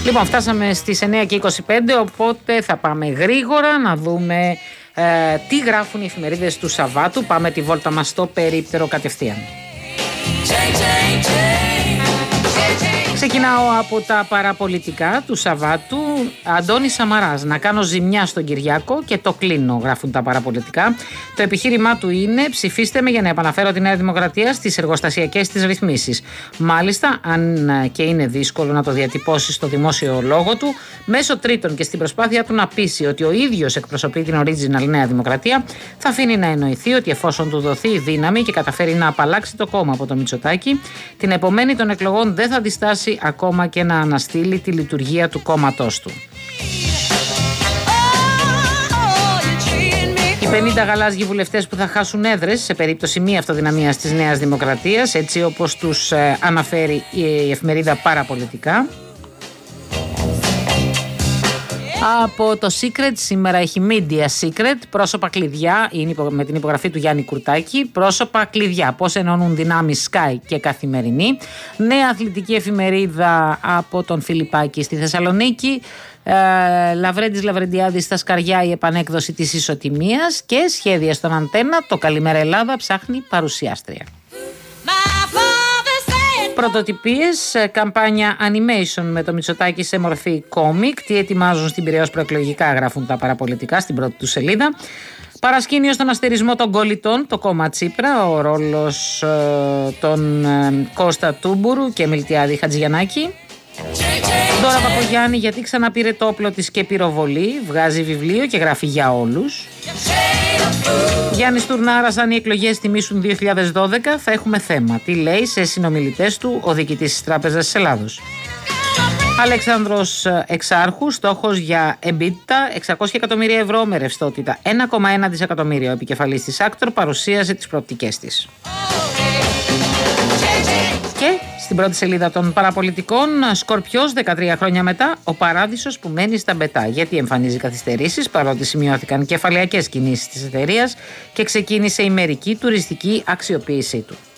Λοιπόν, φτάσαμε στις 9:25, οπότε θα πάμε γρήγορα να δούμε τι γράφουν οι εφημερίδες του Σαββάτου. Πάμε τη βόλτα μας στο περίπτερο κατευθείαν. Ξεκινάω από τα παραπολιτικά του Σαββάτου. Αντώνης Σαμαράς, να κάνω ζημιά στον Κυριάκο και το κλείνω, γράφουν τα παραπολιτικά. Το επιχείρημά του είναι: ψηφίστε με για να επαναφέρω τη Νέα Δημοκρατία στις εργοστασιακές της ρυθμίσεις. Μάλιστα, αν και είναι δύσκολο να το διατυπώσει στο δημόσιο λόγο του, μέσω τρίτων και στην προσπάθεια του να πείσει ότι ο ίδιος εκπροσωπεί την original Νέα Δημοκρατία, θα αφήνει να εννοηθεί ότι εφόσον του δοθεί η δύναμη και καταφέρει να απαλλάξει το κόμμα από το Μητσοτάκη, την επομένη των εκλογών δεν θα αντιστάσει ακόμα και να αναστείλει τη λειτουργία του κόμματός του. Οι 50 γαλάζιοι βουλευτές που θα χάσουν έδρες σε περίπτωση μη αυτοδυναμίας της Νέας Δημοκρατίας, έτσι όπως τους αναφέρει η εφημερίδα Παραπολιτικά. Από το Secret σήμερα έχει Media Secret, πρόσωπα κλειδιά, με την υπογραφή του Γιάννη Κουρτάκη, πρόσωπα κλειδιά, πώς ενώνουν δυνάμεις Sky και Καθημερινή. Νέα αθλητική εφημερίδα από τον Φιλιππάκη στη Θεσσαλονίκη. Λαβρέντης Λαβρεντιάδης στα Σκαριά, η επανέκδοση της ισοτιμίας. Και σχέδια στον Αντένα, το Καλημέρα Ελλάδα ψάχνει παρουσιάστρια. Πρωτοτυπίες, καμπάνια animation με το Μητσοτάκη σε μορφή κόμικ. Τι ετοιμάζουν στην Πειραιώς προεκλογικά, γράφουν τα παραπολιτικά στην πρώτη του σελίδα. Παρασκήνιο στον αστερισμό των κολλητών, το κόμμα Τσίπρα, ο ρόλος των Κώστα Τούμπουρου και Μιλτιάδη Χατζιαννάκη. Δώρα Παπογιάννη, γιατί ξαναπήρε το όπλο της και πυροβολεί, βγάζει βιβλίο και γράφει για όλους. Γιάννης Τουρνάρας, αν οι εκλογές τιμήσουν 2012 θα έχουμε θέμα. Τι λέει σε συνομιλητές του ο διοικητής της Τράπεζας της Ελλάδος. Αλέξανδρος Εξάρχου, στόχος για EBITDA 600 εκατομμύρια ευρώ με ρευστότητα 1,1 δισεκατομμύρια. Ο επικεφαλής της Άκτορ παρουσίασε τις προοπτικές της. Και στην πρώτη σελίδα των παραπολιτικών, Σκορπιός, 13 χρόνια μετά, ο παράδεισος που μένει στα μπετά. Γιατί εμφανίζει καθυστερήσεις, παρότι σημειώθηκαν κεφαλαιακές κινήσεις της εταιρείας και ξεκίνησε η μερική τουριστική αξιοποίησή του.